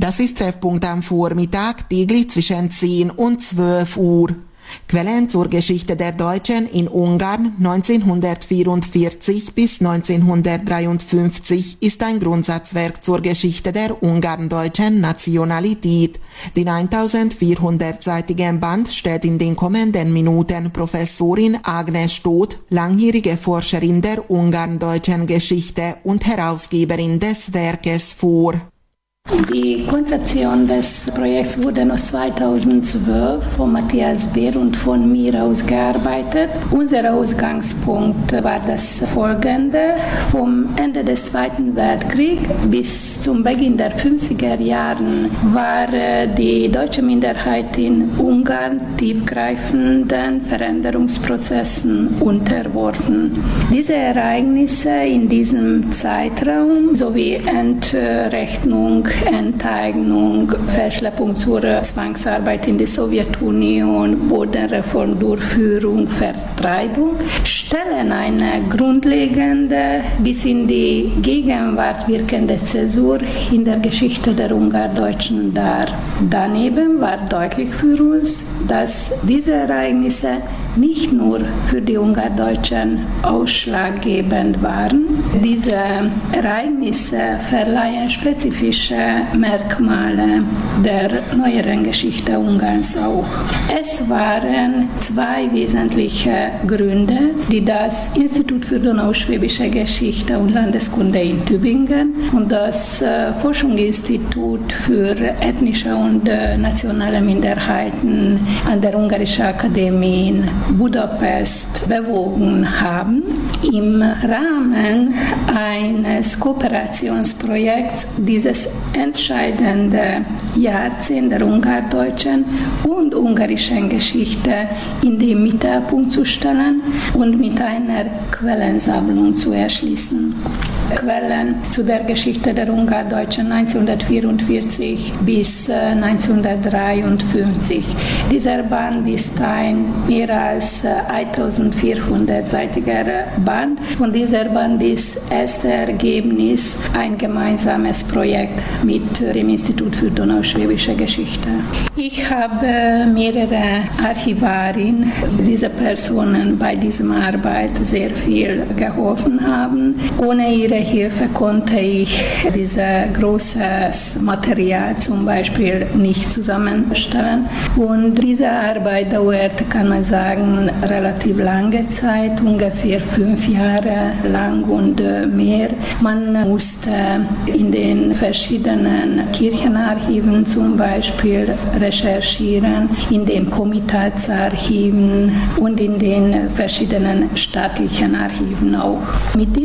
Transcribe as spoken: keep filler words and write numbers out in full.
Das ist Treffpunkt am Vormittag, täglich zwischen zehn und zwölf Uhr. Quellen zur Geschichte der Deutschen in Ungarn neunzehnhundertvierundvierzig bis neunzehnhundertdreiundfünfzig ist ein Grundsatzwerk zur Geschichte der ungarn-deutschen Nationalität. Den eintausendvierhundertseitigen Band stellt in den kommenden Minuten Professorin Agnes Stóth, langjährige Forscherin der ungarn-deutschen Geschichte und Herausgeberin des Werkes, vor. Die Konzeption des Projekts wurde noch zweitausendzwölf von Matthias Beer und von mir ausgearbeitet. Unser Ausgangspunkt war das folgende: Vom Ende des Zweiten Weltkriegs bis zum Beginn der fünfziger Jahren war die deutsche Minderheit in Ungarn tiefgreifenden Veränderungsprozessen unterworfen. Diese Ereignisse in diesem Zeitraum sowie Entrechtung, Enteignung, Verschleppung zur Zwangsarbeit in die Sowjetunion, Bodenreform, Durchführung, Vertreibung stellen eine grundlegende bis in die Gegenwart wirkende Zäsur in der Geschichte der Ungardeutschen dar. Daneben war deutlich für uns, dass diese Ereignisse nicht nur für die Ungardeutschen ausschlaggebend waren. Diese Ereignisse verleihen spezifische Merkmale der neueren Geschichte Ungarns auch. Es waren zwei wesentliche Gründe, die das Institut für Donauschwäbische Geschichte und Landeskunde in Tübingen und das Forschungsinstitut für ethnische und nationale Minderheiten an der Ungarischen Akademie in Budapest bewogen haben. Im Rahmen eines Kooperationsprojekts dieses entscheidende Jahrzehnt der ungardeutschen und ungarischen Geschichte in den Mittelpunkt zu stellen und mit einer Quellensammlung zu erschließen. Quellen zu der Geschichte der Ungardeutschen neunzehnhundertvierundvierzig bis neunzehnhundertdreiundfünfzig. Dieser Band ist ein mehr als eintausendvierhundertseitiger Band. Und dieser Band ist das Ergebnis ein gemeinsames Projekt mit dem Institut für Donauschwäbische Geschichte. Ich habe mehrere Archivarinnen, diese Personen bei dieser Arbeit sehr viel geholfen haben. Ohne ihre Hilfe konnte ich dieses großes Material zum Beispiel nicht zusammenstellen. Und diese Arbeit dauerte, kann man sagen, relativ lange Zeit, ungefähr fünf Jahre lang und mehr. Man musste in den verschiedenen Kirchenarchiven zum Beispiel recherchieren, in den Komitatsarchiven und in den verschiedenen staatlichen Archiven auch. Mit